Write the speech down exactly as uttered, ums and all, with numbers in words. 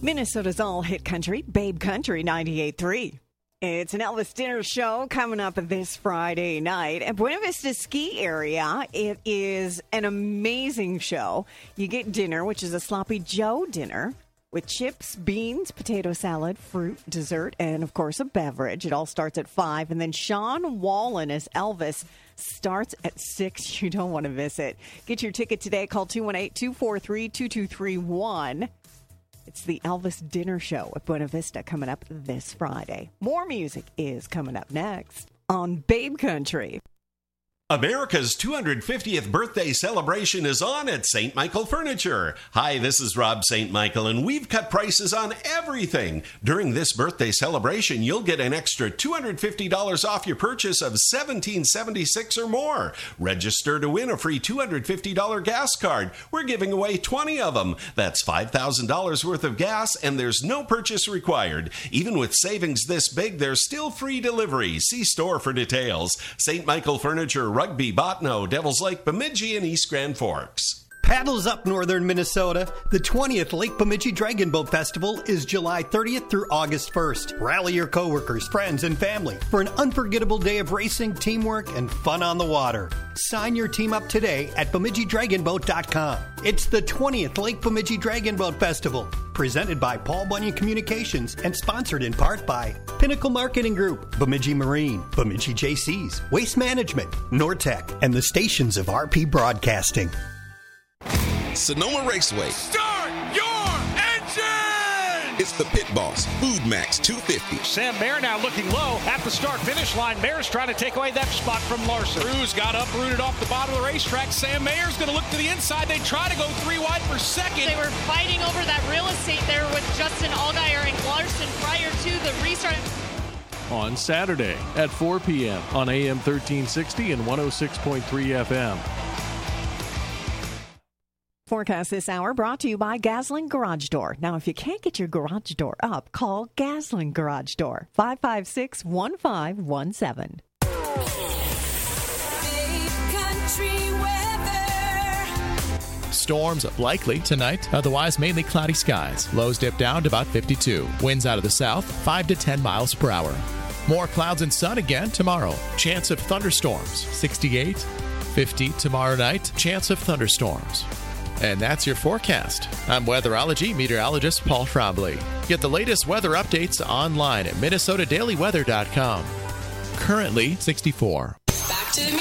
Minnesota's all-hit country, Babe Country ninety-eight point three. It's an Elvis dinner show coming up this Friday night at Buena Vista Ski Area. It is an amazing show. You get dinner, which is a Sloppy Joe dinner with chips, beans, potato salad, fruit, dessert, and, of course, a beverage. It all starts at five. And then Sean Wallen as Elvis starts at six. You don't want to miss it. Get your ticket today. Call two one eight, two four three, two two three one. It's the Elvis Dinner Show at Buena Vista coming up this Friday. More music is coming up next on Babe Country. America's two hundred fiftieth birthday celebration is on at Saint Michael Furniture. Hi, this is Rob Saint Michael, and we've cut prices on everything. During this birthday celebration, you'll get an extra two hundred fifty dollars off your purchase of seventeen seventy-six or more. Register to win a free two hundred fifty dollars gas card. We're giving away twenty of them. That's five thousand dollars worth of gas, and there's no purchase required. Even with savings this big, there's still free delivery. See store for details. Saint Michael Furniture, Rugby, Botno, Devils Lake, Bemidji, and East Grand Forks. Paddles up northern Minnesota. The twentieth Lake Bemidji Dragon Boat Festival is July thirtieth through August first. Rally your coworkers, friends, and family for an unforgettable day of racing, teamwork, and fun on the water. Sign your team up today at Bemidji Dragon Boat dot com. It's the twentieth Lake Bemidji Dragon Boat Festival, presented by Paul Bunyan Communications and sponsored in part by Pinnacle Marketing Group, Bemidji Marine, Bemidji J Cs, Waste Management, Nortec, and the stations of R P Broadcasting. Sonoma Raceway. Start your engine! It's the Pit Boss, Food Max two fifty. Sam Mayer now looking low at the start-finish line. Mayer's trying to take away that spot from Larson. Cruz got uprooted off the bottom of the racetrack. Sam Mayer's going to look to the inside. They try to go three wide for second. They were fighting over that real estate there with Justin Allgaier and Larson prior to the restart. On Saturday at four p.m. on A M thirteen sixty and one oh six point three F M. Forecast this hour brought to you by Gasland Garage Door. Now, if you can't get your garage door up, call Gasland Garage Door, five five six, one five one seven. Storms likely tonight, otherwise mainly cloudy skies. Lows dip down to about fifty-two. Winds out of the south, five to ten miles per hour. More clouds and sun again tomorrow. Chance of thunderstorms, sixty-eight. fifty tomorrow night. Chance of thunderstorms. And that's your forecast. I'm weatherology meteorologist Paul Trombley. Get the latest weather updates online at Minnesota Daily Weather dot com. Currently sixty-four. Back to the